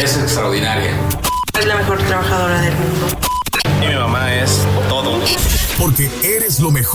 es extraordinaria. Es la mejor trabajadora del mundo. Y mi mamá es todo. Porque eres lo mejor.